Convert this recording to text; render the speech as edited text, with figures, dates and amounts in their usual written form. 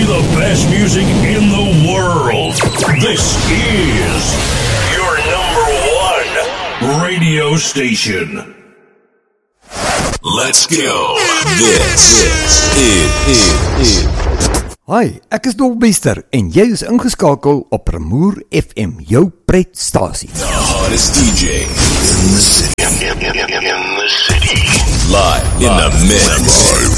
the best music in the world. This is your number one radio station. Let's go. This is Hi, ek is Dolbester en jy is ingeskakel op Remoer FM, jou pretstasie. The hottest DJ in the city. In the city. Live in the mix.